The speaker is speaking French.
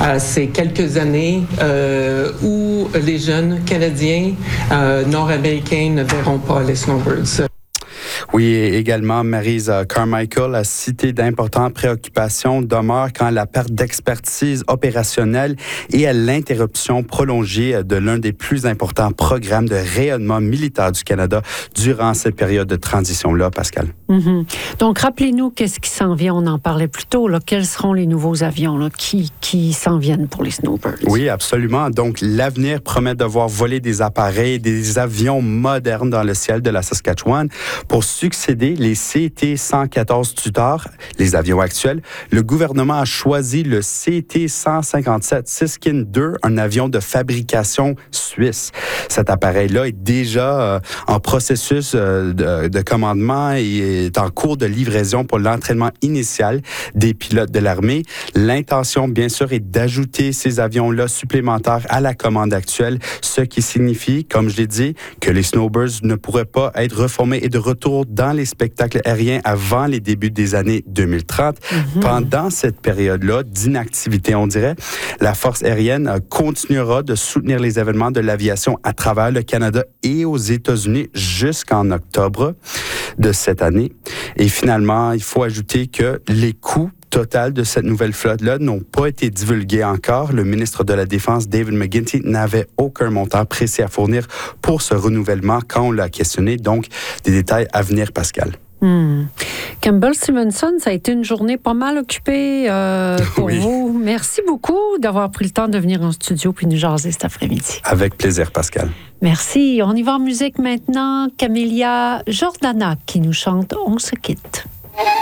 ces quelques années où les jeunes Canadiens nord-américains ne verront pas les snowbirds. Oui, et également, Maryse Carmichael a cité d'importantes préoccupations demeurent quant à la perte d'expertise opérationnelle et à l'interruption prolongée de l'un des plus importants programmes de rayonnement militaire du Canada durant cette période de transition-là, Pascal. Mm-hmm. Donc, rappelez-nous qu'est-ce qui s'en vient. On en parlait plus tôt. Là. Quels seront les nouveaux avions là, qui s'en viennent pour les Snowbirds? Oui, absolument. Donc, l'avenir promet de voir voler des appareils, des avions modernes dans le ciel de la Saskatchewan pour succéder les CT-114 Tutor, les avions actuels. Le gouvernement a choisi le CT-157 Siskin II, un avion de fabrication suisse. Cet appareil-là est déjà en processus de commandement et est en cours de livraison pour l'entraînement initial des pilotes de l'armée. L'intention, bien sûr, est d'ajouter ces avions-là supplémentaires à la commande actuelle, ce qui signifie, comme je l'ai dit, que les Snowbirds ne pourraient pas être reformés et de retour dans les spectacles aériens avant les débuts des années 2030. Mm-hmm. Pendant cette période-là d'inactivité, on dirait, la force aérienne continuera de soutenir les événements de l'aviation à travers le Canada et aux États-Unis jusqu'en octobre de cette année. Et finalement, il faut ajouter que les coûts total de cette nouvelle flotte-là n'ont pas été divulgués encore. Le ministre de la Défense, David McGuinty, n'avait aucun montant précis à fournir pour ce renouvellement quand on l'a questionné. Donc, des détails à venir, Pascal. Campbell Stevenson, ça a été une journée pas mal occupée pour vous. Merci beaucoup d'avoir pris le temps de venir en studio puis nous jaser cet après-midi. Avec plaisir, Pascal. Merci. On y va en musique maintenant. Camélia Jordana qui nous chante « On se quitte ».